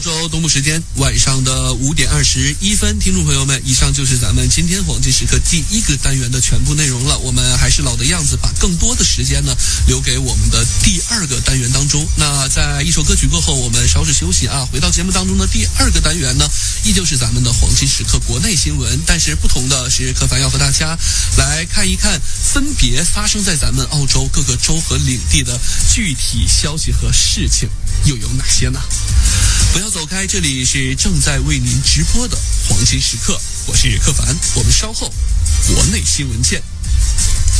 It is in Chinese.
洲东部时间晚上的5点21分，听众朋友们，以上就是咱们今天黄金时刻第一个单元的全部内容了。我们还是老的样子，把更多的时间呢留给我们的第二个单元当中。那在一首歌曲过后，我们稍事休息啊，回到节目当中的第二个单元呢，依旧是咱们的黄金时刻国内新闻，但是不同的是，柯凡要和大家来看一看分别发生在咱们澳洲各个州和领地的具体消息和事情又有哪些呢？不要走开，这里是正在为您直播的黄金时刻，我是柯凡，我们稍后国内新闻见。